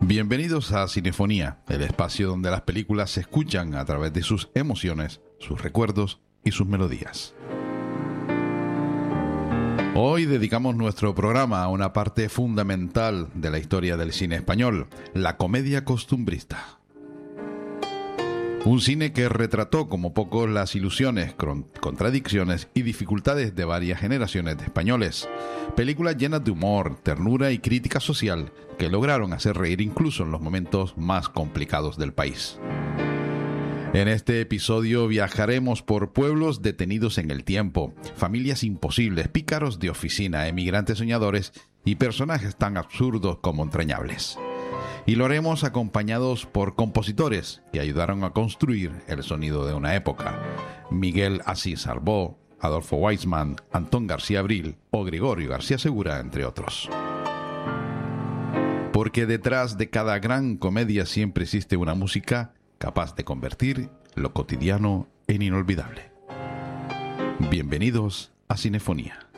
Bienvenidos a Cinefonía, el espacio donde las películas se escuchan a través de sus emociones, sus recuerdos y sus melodías. Hoy dedicamos nuestro programa a una parte fundamental de la historia del cine español, la comedia costumbrista. Un cine que retrató como pocos las ilusiones, contradicciones y dificultades de varias generaciones de españoles. Películas llenas de humor, ternura y crítica social que lograron hacer reír incluso en los momentos más complicados del país. En este episodio viajaremos por pueblos detenidos en el tiempo, familias imposibles, pícaros de oficina, emigrantes soñadores y personajes tan absurdos como entrañables. Y lo haremos acompañados por compositores que ayudaron a construir el sonido de una época. Miguel Asís Arbó, Adolfo Weisman, Antón García Abril o Gregorio García Segura, entre otros. Porque detrás de cada gran comedia siempre existe una música capaz de convertir lo cotidiano en inolvidable. Bienvenidos a Cinefonía.